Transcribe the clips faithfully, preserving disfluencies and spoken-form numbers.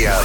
Radio.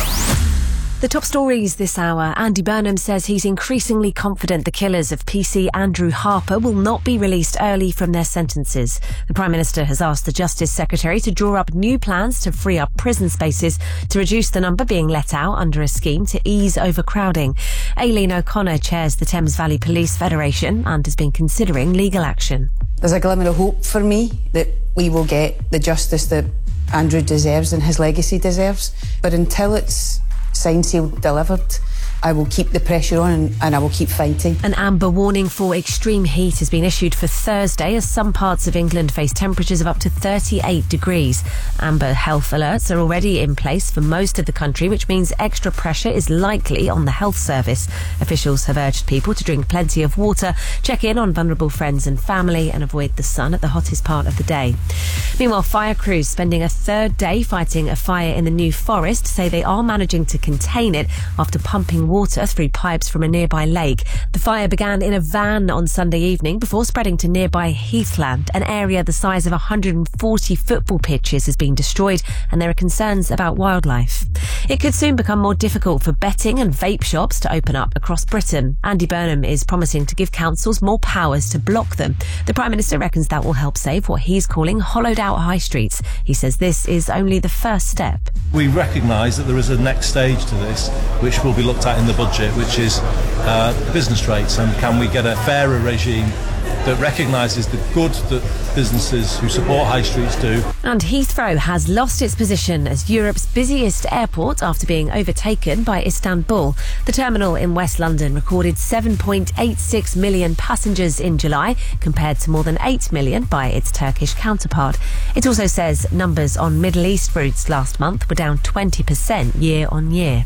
The top stories this hour. Andy Burnham says he's increasingly confident the killers of P C Andrew Harper will not be released early from their sentences. The Prime Minister has asked the Justice Secretary to draw up new plans to free up prison spaces to reduce the number being let out under a scheme to ease overcrowding. Aileen O'Connor chairs the Thames Valley Police Federation and has been considering legal action. There's a glimmer of hope for me that we will get the justice that Andrew deserves and his legacy deserves. But until it's signed, sealed, delivered, I will keep the pressure on and, and I will keep fighting. An amber warning for extreme heat has been issued for Thursday as some parts of England face temperatures of up to thirty-eight degrees. Amber health alerts are already in place for most of the country, which means extra pressure is likely on the health service. Officials have urged people to drink plenty of water, check in on vulnerable friends and family and avoid the sun at the hottest part of the day. Meanwhile, fire crews spending a third day fighting a fire in the New Forest say they are managing to contain it after pumping water through pipes from a nearby lake. The fire began in a van on Sunday evening before spreading to nearby Heathland. An area the size of one hundred forty football pitches has been destroyed and there are concerns about wildlife. It could soon become more difficult for betting and vape shops to open up across Britain. Andy Burnham is promising to give councils more powers to block them. The Prime Minister reckons that will help save what he's calling hollowed out high streets. He says this is only the first step. We recognise that there is a next stage to this, which will be looked at in the budget, which is uh, business rates, and can we get a fairer regime that recognises the good that businesses who support high streets do. And Heathrow has lost its position as Europe's busiest airport after being overtaken by Istanbul. The terminal in West London recorded seven point eight six million passengers in July, compared to more than eight million by its Turkish counterpart. It also says numbers on Middle East routes last month were down twenty percent year on year.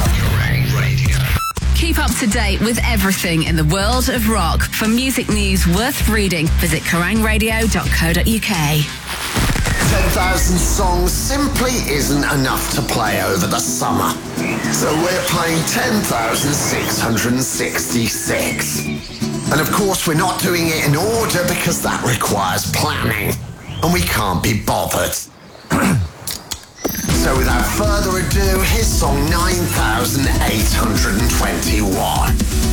Radio. Keep up to date with everything in the world of rock. For music news worth reading, visit kerrang radio dot co dot uk. ten thousand songs simply isn't enough to play over the summer. So we're playing ten thousand six hundred sixty-six. And of course we're not doing it in order because that requires planning. And we can't be bothered. So without further ado, here's song nine thousand eight hundred twenty-one.